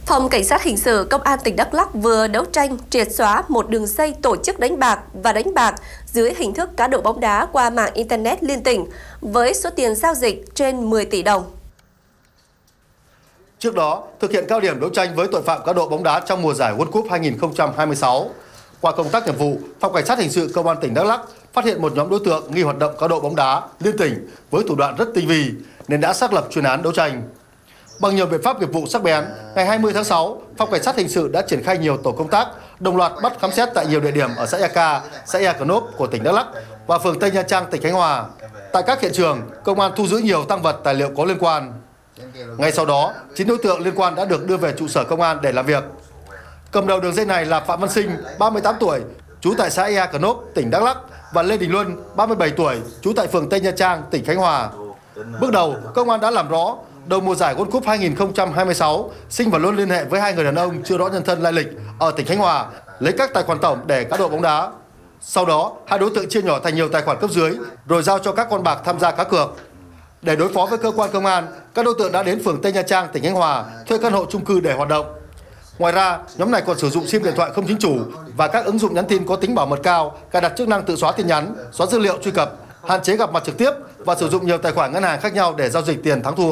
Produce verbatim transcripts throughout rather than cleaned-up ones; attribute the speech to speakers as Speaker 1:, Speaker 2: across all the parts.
Speaker 1: Phòng Cảnh sát Hình sự Công an tỉnh Đắk Lắk vừa đấu tranh triệt xóa một đường dây tổ chức đánh bạc và đánh bạc dưới hình thức cá độ bóng đá qua mạng Internet liên tỉnh với số tiền giao dịch trên mười tỷ đồng.
Speaker 2: Trước đó, thực hiện cao điểm đấu tranh với tội phạm cá độ bóng đá trong mùa giải World Cup hai nghìn không trăm hai mươi sáu, qua công tác nghiệp vụ, Phòng Cảnh sát Hình sự Công an tỉnh Đắk Lắk phát hiện một nhóm đối tượng nghi hoạt động cá độ bóng đá liên tỉnh với thủ đoạn rất tinh vi nên đã xác lập chuyên án đấu tranh. Bằng nhiều biện pháp nghiệp vụ sắc bén, ngày hai mươi tháng sáu, Phòng Cảnh sát Hình sự đã triển khai nhiều tổ công tác, đồng loạt bắt khám xét tại nhiều địa điểm ở xã Eka, xã Ea Cờ Nốp của tỉnh Đắk Lắk và phường Tây Nha Trang, tỉnh Khánh Hòa. Tại các hiện trường, công an thu giữ nhiều tang vật tài liệu có liên quan. Ngay sau đó, chín đối tượng liên quan đã được đưa về trụ sở công an để làm việc. Cầm đầu đường dây này là Phạm Văn Sinh, ba mươi tám tuổi, trú tại xã Ea Cờ Nốp, tỉnh Đắk Lắk và Lê Đình Luân, ba mươi bảy tuổi, trú tại phường Tây Nha Trang, tỉnh Khánh Hòa. Bước đầu, công an đã làm rõ, đầu mùa giải World Cup hai nghìn không trăm hai mươi sáu, Sinh và Luân liên hệ với hai người đàn ông chưa rõ nhân thân lai lịch ở tỉnh Khánh Hòa, lấy các tài khoản tổng để cá độ bóng đá. Sau đó, hai đối tượng chia nhỏ thành nhiều tài khoản cấp dưới, rồi giao cho các con bạc tham gia cá cược. Để đối phó với cơ quan công an, các đối tượng đã đến phường Tây Nha Trang, tỉnh Khánh Hòa, thuê căn hộ chung cư để hoạt động. Ngoài ra, nhóm này còn sử dụng sim điện thoại không chính chủ và các ứng dụng nhắn tin có tính bảo mật cao, cài đặt chức năng tự xóa tin nhắn, xóa dữ liệu truy cập, hạn chế gặp mặt trực tiếp và sử dụng nhiều tài khoản ngân hàng khác nhau để giao dịch tiền thắng thua.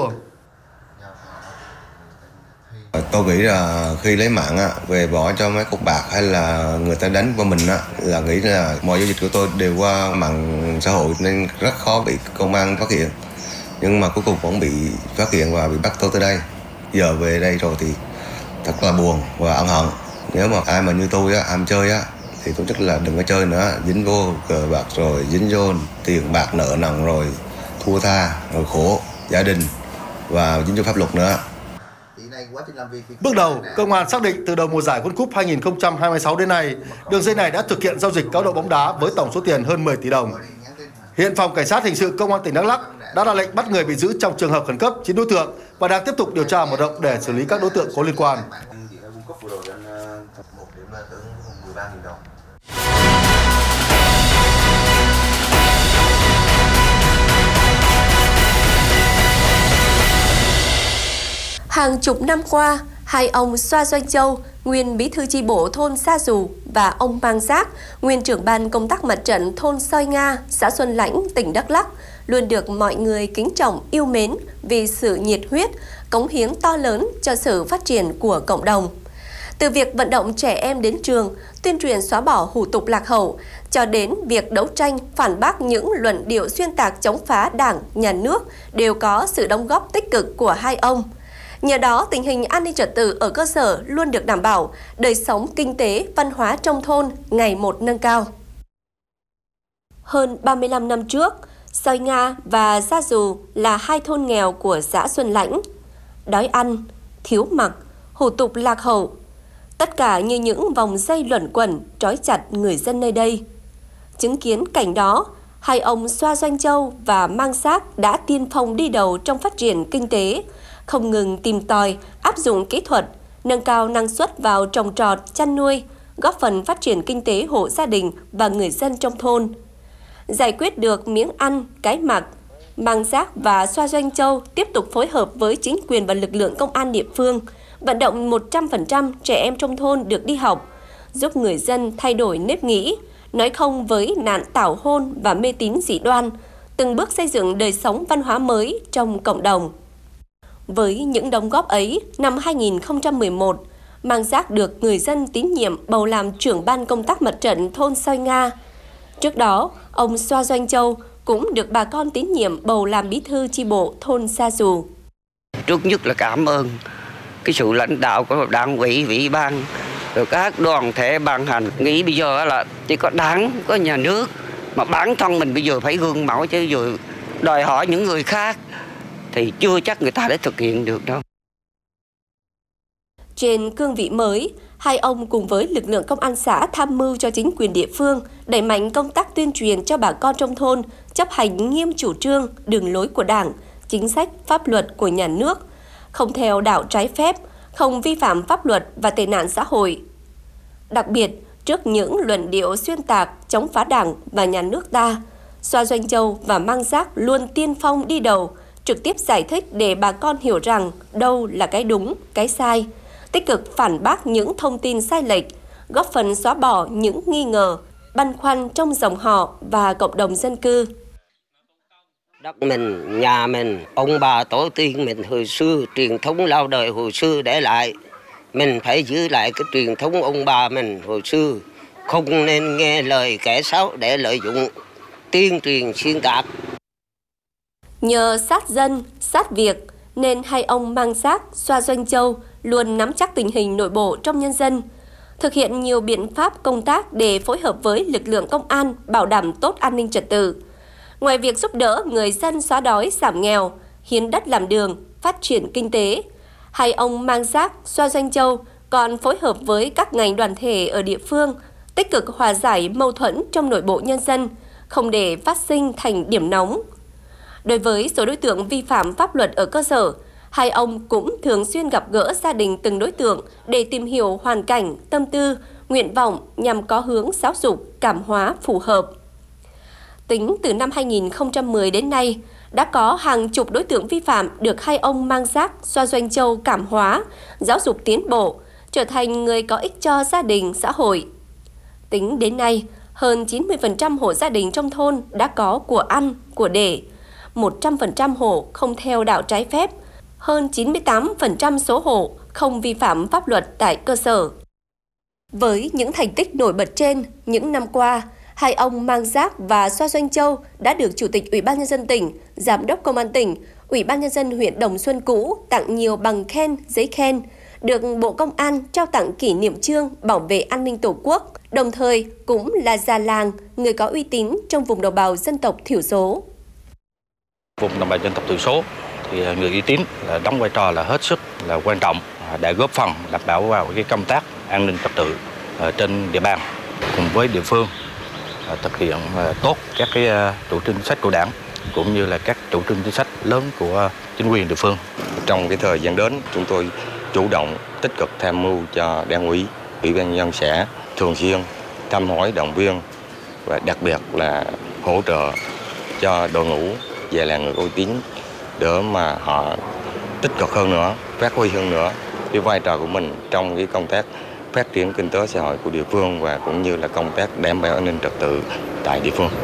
Speaker 3: Tôi nghĩ là khi lấy mạng á, về bỏ cho mấy cục bạc hay là người ta đánh vào mình á, là nghĩ là mọi giao dịch của tôi đều qua mạng xã hội nên rất khó bị công an phát hiện. Nhưng mà cuối cùng vẫn bị phát hiện và bị bắt tôi tới đây. Giờ về đây rồi thì thật là buồn và ân hận. Nếu mà ai mà như tôi á, ham chơi á, thì tôi chắc là đừng có chơi nữa, dính vô cờ bạc rồi, dính vô tiền bạc nợ nần rồi, thua tha, rồi khổ gia đình và dính vô pháp luật nữa.
Speaker 2: Bước đầu, công an xác định từ đầu mùa giải World Cup hai nghìn không trăm hai mươi sáu đến nay, đường dây này đã thực hiện giao dịch cá độ bóng đá với tổng số tiền hơn mười tỷ đồng. Hiện Phòng Cảnh sát Hình sự Công an tỉnh Đắk Lắk đã ra lệnh bắt người bị giữ trong trường hợp khẩn cấp chín đối tượng và đang tiếp tục điều tra mở rộng để xử lý các đối tượng có liên quan.
Speaker 1: Hàng chục năm qua, hai ông Xoa Doanh Châu, nguyên bí thư chi bộ thôn Sa Dù và ông Mang Giác, nguyên trưởng ban công tác mặt trận thôn Soi Nga, xã Xuân Lãnh, tỉnh Đắk Lắk, luôn được mọi người kính trọng, yêu mến vì sự nhiệt huyết, cống hiến to lớn cho sự phát triển của cộng đồng. Từ việc vận động trẻ em đến trường, tuyên truyền xóa bỏ hủ tục lạc hậu, cho đến việc đấu tranh phản bác những luận điệu xuyên tạc chống phá Đảng, Nhà nước đều có sự đóng góp tích cực của hai ông. Nhờ đó, tình hình an ninh trật tự ở cơ sở luôn được đảm bảo, đời sống kinh tế, văn hóa trong thôn ngày một nâng cao. Hơn ba mươi lăm năm trước, Soi Nga và Sa Dù là hai thôn nghèo của xã Xuân Lãnh. Đói ăn, thiếu mặc, hủ tục lạc hậu, tất cả như những vòng dây luẩn quẩn trói chặt người dân nơi đây. Chứng kiến cảnh đó, hai ông Xoa Doanh Châu và Mang Giác đã tiên phong đi đầu trong phát triển kinh tế, không ngừng tìm tòi, áp dụng kỹ thuật, nâng cao năng suất vào trồng trọt, chăn nuôi, góp phần phát triển kinh tế hộ gia đình và người dân trong thôn. Giải quyết được miếng ăn, cái mặc, Mang Giác và Xoa Doanh Châu tiếp tục phối hợp với chính quyền và lực lượng công an địa phương, vận động một trăm phần trăm trẻ em trong thôn được đi học, giúp người dân thay đổi nếp nghĩ, nói không với nạn tảo hôn và mê tín dị đoan, từng bước xây dựng đời sống văn hóa mới trong cộng đồng. Với những đóng góp ấy, năm hai nghìn không trăm mười một, Mang Giác được người dân tín nhiệm bầu làm trưởng ban công tác mặt trận thôn Soi Nga. Trước đó, ông Xoa Doanh Châu cũng được bà con tín nhiệm bầu làm bí thư chi bộ thôn Sa Dù.
Speaker 4: Trước nhất là cảm ơn cái sự lãnh đạo của đảng ủy, ủy ban, rồi các đoàn thể ban hành. Nghĩ bây giờ là chỉ có đảng, có nhà nước, mà bản thân mình bây giờ phải gương mẫu, chứ giờ đòi hỏi những người khác thì chưa chắc người ta đã thực hiện được đâu.
Speaker 1: Trên cương vị mới, hai ông cùng với lực lượng công an xã tham mưu cho chính quyền địa phương đẩy mạnh công tác tuyên truyền cho bà con trong thôn chấp hành nghiêm chủ trương, đường lối của Đảng, chính sách, pháp luật của nhà nước, không theo đạo trái phép, không vi phạm pháp luật và tệ nạn xã hội. Đặc biệt, trước những luận điệu xuyên tạc chống phá Đảng và nhà nước ta, Xoa Doanh Châu và Mang Giác luôn tiên phong đi đầu, trực tiếp giải thích để bà con hiểu rằng đâu là cái đúng, cái sai, tích cực phản bác những thông tin sai lệch, góp phần xóa bỏ những nghi ngờ, băn khoăn trong dòng họ và cộng đồng dân cư.
Speaker 5: Đất mình, nhà mình, ông bà tổ tiên mình hồi xưa, truyền thống lâu đời hồi xưa để lại. Mình phải giữ lại cái truyền thống ông bà mình hồi xưa, không nên nghe lời kẻ xấu để lợi dụng, tuyên truyền xuyên tạc.
Speaker 1: Nhờ sát dân, sát việc, nên hai ông Mang Giác, Xoa Doanh Châu luôn nắm chắc tình hình nội bộ trong nhân dân, thực hiện nhiều biện pháp công tác để phối hợp với lực lượng công an bảo đảm tốt an ninh trật tự. Ngoài việc giúp đỡ người dân xóa đói, giảm nghèo, hiến đất làm đường, phát triển kinh tế, hai ông Mang Giác, Xoa Doanh Châu còn phối hợp với các ngành đoàn thể ở địa phương, tích cực hòa giải mâu thuẫn trong nội bộ nhân dân, không để phát sinh thành điểm nóng. Đối với số đối tượng vi phạm pháp luật ở cơ sở, hai ông cũng thường xuyên gặp gỡ gia đình từng đối tượng để tìm hiểu hoàn cảnh, tâm tư, nguyện vọng nhằm có hướng giáo dục, cảm hóa phù hợp. Tính từ năm hai nghìn không trăm mười đến nay, đã có hàng chục đối tượng vi phạm được hai ông Mang Giác, Xoa Doanh Châu cảm hóa, giáo dục tiến bộ, trở thành người có ích cho gia đình, xã hội. Tính đến nay, hơn chín mươi phần trăm hộ gia đình trong thôn đã có của ăn, của để, một trăm phần trăm hộ không theo đạo trái phép, hơn chín mươi tám phần trăm số hộ không vi phạm pháp luật tại cơ sở. Với những thành tích nổi bật trên, những năm qua, hai ông Mang Giác và Xoa Doanh Châu đã được Chủ tịch Ủy ban Nhân dân tỉnh, Giám đốc Công an tỉnh, Ủy ban Nhân dân huyện Đồng Xuân cũ tặng nhiều bằng khen, giấy khen, được Bộ Công an trao tặng kỷ niệm chương bảo vệ an ninh Tổ quốc, đồng thời cũng là già làng, người có uy tín trong vùng đồng bào dân tộc thiểu số.
Speaker 6: Vùng đồng bào dân tộc thiểu số thì người uy tín là đóng vai trò là hết sức là quan trọng để góp phần đảm bảo vào cái công tác an ninh trật tự ở trên địa bàn, cùng với địa phương thực hiện tốt các cái chủ trương chính sách của Đảng cũng như là các chủ trương chính sách lớn của chính quyền địa phương.
Speaker 3: Trong cái thời gian đến, chúng tôi chủ động tích cực tham mưu cho Đảng ủy, Ủy ban nhân dân xã thường xuyên thăm hỏi, động viên và đặc biệt là hỗ trợ cho đội ngũ về là người uy tín để mà họ tích cực hơn nữa, phát huy hơn nữa cái vai trò của mình trong cái công tác phát triển kinh tế xã hội của địa phương và cũng như là công tác đảm bảo an ninh trật tự tại địa phương.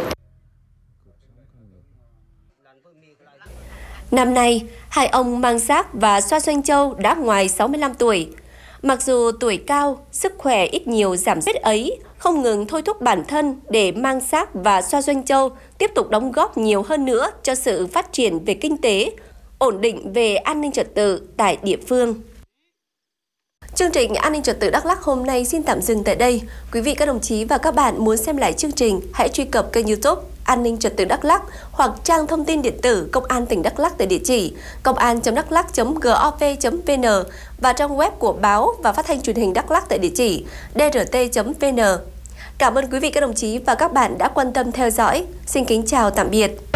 Speaker 1: Năm nay, hai ông Mang Giác và Xoa Doanh Châu đã ngoài sáu mươi lăm tuổi. Mặc dù tuổi cao, sức khỏe ít nhiều giảm sút ấy, không ngừng thôi thúc bản thân để Mang Giác và Xoa Doanh Châu tiếp tục đóng góp nhiều hơn nữa cho sự phát triển về kinh tế, ổn định về an ninh trật tự tại địa phương. Chương trình An ninh trật tự Đắk Lắk hôm nay xin tạm dừng tại đây. Quý vị các đồng chí và các bạn muốn xem lại chương trình, hãy truy cập kênh YouTube An ninh trật tự Đắk Lắk hoặc trang thông tin điện tử Công an tỉnh Đắk Lắk tại địa chỉ công an chấm đắk lắk chấm gov chấm vn và trang web của báo và phát thanh truyền hình Đắk Lắk tại địa chỉ d r t chấm v n. Cảm ơn quý vị các đồng chí và các bạn đã quan tâm theo dõi. Xin kính chào tạm biệt.